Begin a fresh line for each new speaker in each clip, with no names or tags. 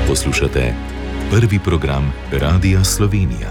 Poslušate prvi program Radia Slovenija.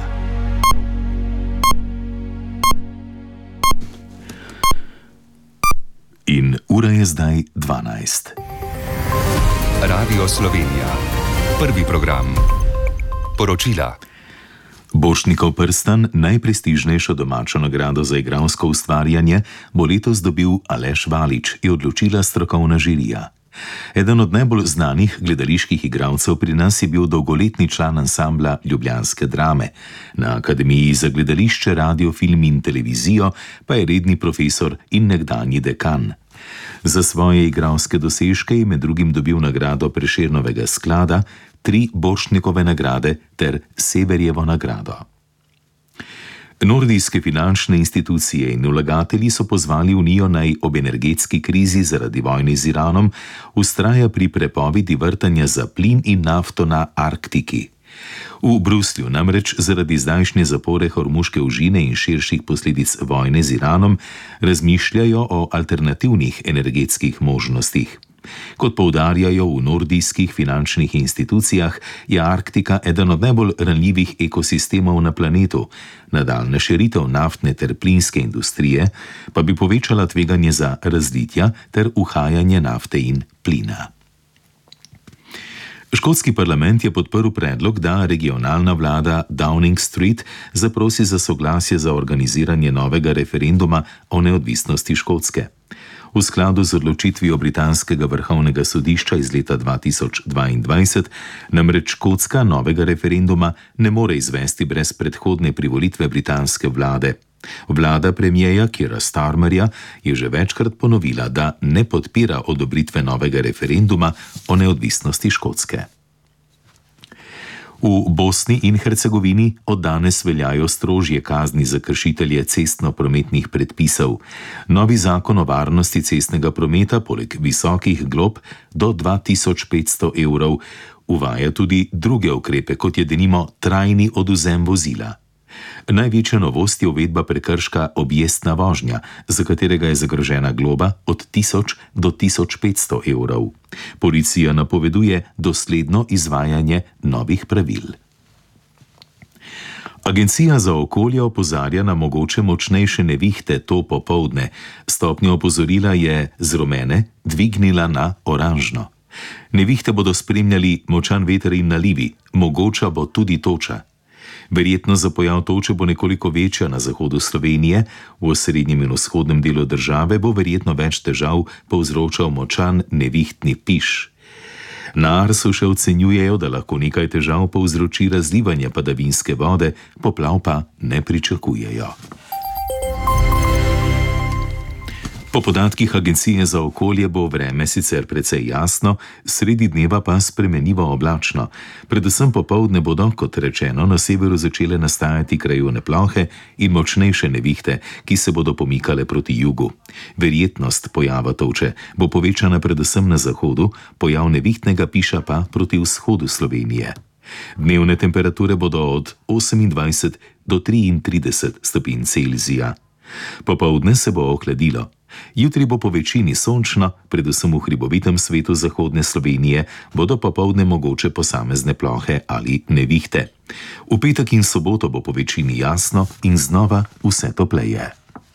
In ura je zdaj 12.
Radio Slovenija. Prvi program. Poročila.
Borštnikov prstan, najprestižnejšo domačo nagrado za igralsko ustvarjanje, bo letos dobil Aleš Valič, je odločila strokovna žirija. Eden od najbolj znanih gledaliških igralcev pri nas je bil dolgoletni član ansambla Ljubljanske drame. Na Akademiji za gledališče, radio, film in televizijo pa je redni profesor in nekdanji dekan. Za svoje igralske dosežke je med drugim dobil nagrado Prešernovega sklada, 3 Borštnikove nagrade ter Severjevo nagrado. Nordijske finančne institucije in vlagatelji so pozvali Unijo, naj ob energetski krizi zaradi vojne z Iranom vztraja pri prepovedi vrtanja za plin in nafto na Arktiki. V Bruslju namreč zaradi zdajšnje zapore Hormuške ožine in širših posledic vojne z Iranom razmišljajo o alternativnih energetskih možnostih. Kot poudarjajo v nordijskih finančnih institucijah, je Arktika eden od najbolj ranljivih ekosistemov na planetu. Nadaljnja širitev naftne ter plinske industrije pa bi povečala tveganje za razlitja ter uhajanje nafte in plina. Škotski parlament je podprl predlog, da regionalna vlada Downing Street zaprosi za soglasje za organiziranje novega referenduma o neodvisnosti Škotske. V skladu z odločitvijo britanskega vrhovnega sodišča iz leta 2022 namreč Škotska novega referenduma ne more izvesti brez predhodne privolitve britanske vlade. Vlada premierja Keira Starmerja je že večkrat ponovila, da ne podpira odobritve novega referenduma o neodvisnosti Škotske. V Bosni in Hercegovini od danes veljajo strožje kazni za kršitelje cestno-prometnih predpisov. Novi zakon o varnosti cestnega prometa poleg visokih glob do 2500 evrov uvaja tudi druge ukrepe, kot je denimo trajni odvzem vozila. Največja novost je uvedba prekrška objestna vožnja, za katerega je zagrožena globa od 1000 do 1500 evrov. Policija napoveduje dosledno izvajanje novih pravil. Agencija za okolje opozarja na mogoče močnejše nevihte to popoldne. Stopnjo opozorila je z rumene dvignila na oranžno. Nevihte bodo spremljali močan veter in nalivi, mogoča bo tudi toča. Verjetnost za pojav toče bo nekoliko večja na zahodu Slovenije, v srednjem in vzhodnem delu države bo verjetno več težav povzročal močan nevihtni piš. Na Arsu še ocenjujejo, da lahko nekaj težav povzroči razlivanje padavinske vode, poplav pa ne pričakujejo. Po podatkih Agencije za okolje bo vreme sicer precej jasno, sredi dneva pa spremenljivo oblačno. Predvsem popoldne bodo, kot rečeno, na severu začele nastajati krajevne plohe in močnejše nevihte, ki se bodo pomikale proti jugu. Verjetnost pojava toče bo povečana predvsem na zahodu, pojav nevihtnega piša pa proti vzhodu Slovenije. Dnevne temperature bodo od 28 do 33 stopinj Celzija. Popoldne se bo ohladilo. Jutri bo po večini sončno, predvsem v hribovitem svetu zahodne Slovenije bodo popoldne mogoče posamezne plohe ali nevihte. V petek in soboto bo po večini jasno in znova vse topleje.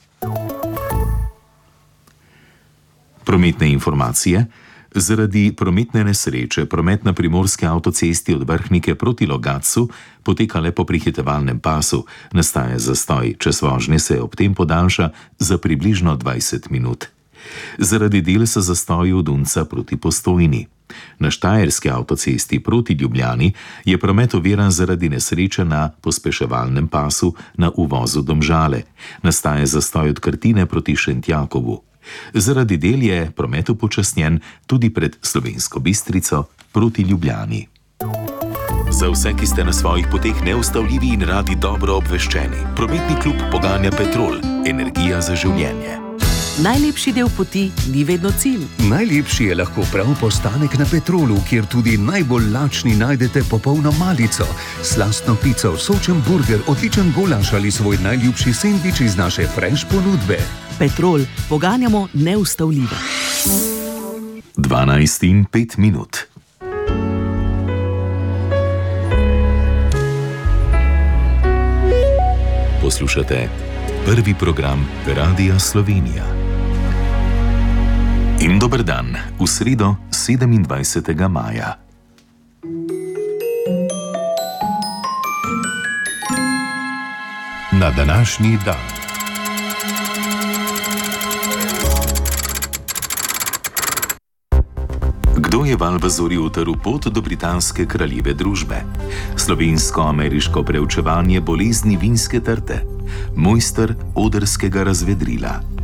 Prometne informacije. Zaradi prometne nesreče promet na primorski avtocesti od Vrhnike proti Logatcu poteka le po prehitevalnem pasu, nastaja zastoj, čas vožnje se ob tem podaljša za približno 20 minut. Zaradi del se zastoji od Unca proti Postojni. Na štajerski avtocesti proti Ljubljani je promet oviran zaradi nesreče na pospeševalnem pasu na uvozu Domžale, nastaja zastoj od Krtine proti Šentjakovu. Zaradi del je promet upočasnjen tudi pred Slovensko Bistrico proti Ljubljani. Za vse, ki ste na svojih poteh neustavljivi in radi dobro obveščeni, prometni klub poganja Petrol, energija za življenje.
Najlepši del poti ni vedno cilj.
Najlepši je lahko prav postanek na Petrolu, kjer tudi najbolj lačni najdete popolno malico, slastno pico, sočen burger, odličen golaš ali svoj najljubši sendvič iz naše fresh ponudbe.
Petrol, poganjamo neustavljivo.
12:05. Poslušate prvi program Radia Slovenija. In dober dan v sredo 27. maja.
Na današnji dan.
Kdo je Valvazori utrl pot do britanske kraljive družbe? Slovensko-ameriško preučevanje bolezni vinske trte, mojster odrskega razvedrila.